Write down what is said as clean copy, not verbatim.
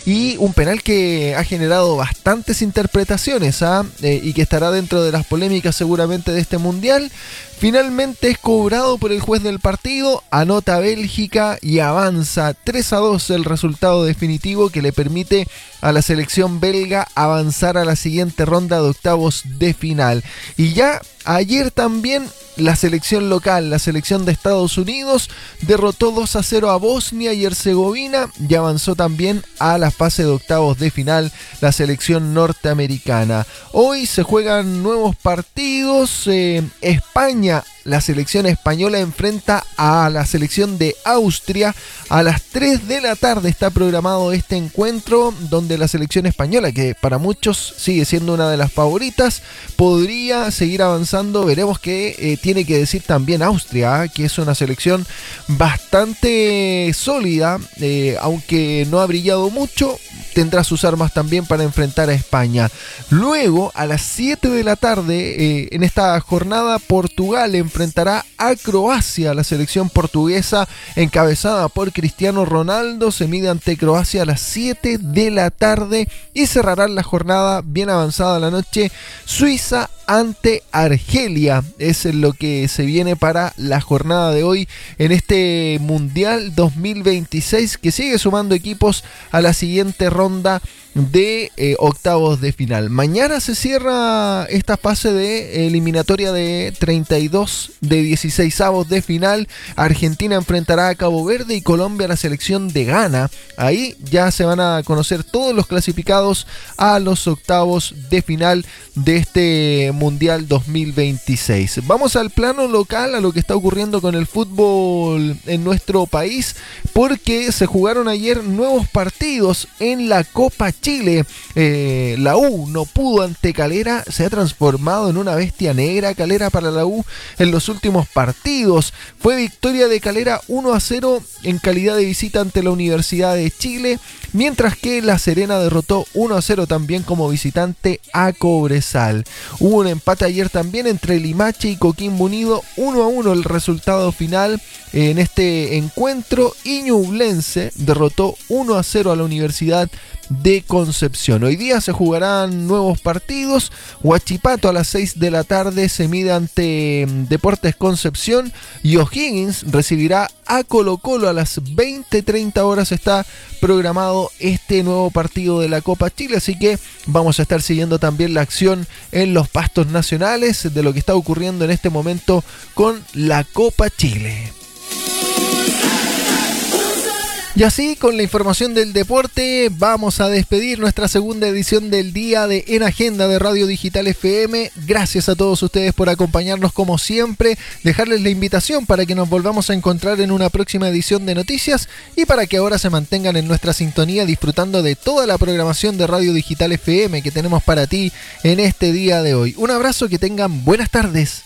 y un penal que ha generado bastantes interpretaciones y que estará dentro de las polémicas seguramente de este mundial. Finalmente es cobrado por el juez del partido, anota Bélgica y avanza 3-2 el resultado definitivo que le permite a la selección belga avanzar a la siguiente ronda de octavos de final. Y ya ayer también la selección local, la selección de Estados Unidos, derrotó 2-0 a Bosnia y Herzegovina y avanzó también a la fase de octavos de final la selección norteamericana. Hoy se juegan nuevos partidos. España, la selección española enfrenta a la selección de Austria. A las 3 de la tarde está programado este encuentro donde la selección española, que para muchos sigue siendo una de las favoritas, podría seguir avanzando. Veremos qué tiene que decir también Austria, que es una selección bastante sólida, aunque no ha brillado mucho. Tendrá sus armas también para enfrentar a España. Luego, a las 7 de la tarde, en esta jornada, Portugal enfrentará a Croacia. La selección portuguesa, encabezada por Cristiano Ronaldo, se mide ante Croacia a las 7 de la tarde y cerrarán la jornada bien avanzada la noche. Suiza ante Argelia es lo que se viene para la jornada de hoy en este Mundial 2026, que sigue sumando equipos a la siguiente ronda de octavos de final. Mañana se cierra esta fase de eliminatoria de 32 de 16avos de final. Argentina enfrentará a Cabo Verde y Colombia a la selección de Ghana. Ahí ya se van a conocer todos los clasificados a los octavos de final de este Mundial 2026. Vamos al plano local, a lo que está ocurriendo con el fútbol en nuestro país, porque se jugaron ayer nuevos partidos en la Copa Chile. La U no pudo ante Calera, se ha transformado en una bestia negra Calera para la U en los últimos partidos. Fue victoria de Calera 1-0 en calidad de visita ante la Universidad de Chile, mientras que La Serena derrotó 1-0 también como visitante a Cobresal. Hubo un empate ayer también entre Limache y Coquimbo Unido, 1-1 el resultado final en este encuentro, y Ñublense derrotó 1-0 a la Universidad de Concepción. Hoy día se jugarán nuevos partidos. Huachipato a las 6 de la tarde se mide ante Deportes Concepción y O'Higgins recibirá a Colo Colo a las 20:30 horas. Está programado este nuevo partido de la Copa Chile, así que vamos a estar siguiendo también la acción en los pastos nacionales de lo que está ocurriendo en este momento con la Copa Chile. Y así, con la información del deporte, vamos a despedir nuestra segunda edición del día de En Agenda de Radio Digital FM. Gracias a todos ustedes por acompañarnos como siempre, dejarles la invitación para que nos volvamos a encontrar en una próxima edición de noticias y para que ahora se mantengan en nuestra sintonía disfrutando de toda la programación de Radio Digital FM que tenemos para ti en este día de hoy. Un abrazo, que tengan buenas tardes.